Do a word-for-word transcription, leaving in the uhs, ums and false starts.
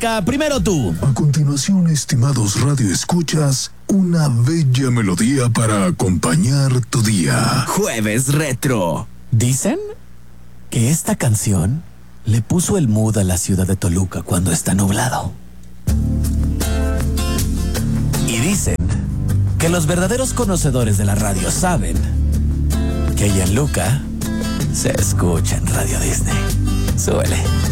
Primero tú. A continuación, estimados radioescuchas, una bella melodía para acompañar tu día. Jueves Retro. Dicen que esta canción le puso el mood a la ciudad de Toluca cuando está nublado. Y dicen que los verdaderos conocedores de la radio saben que Gianluca se escucha en Radio Disney. Súbele.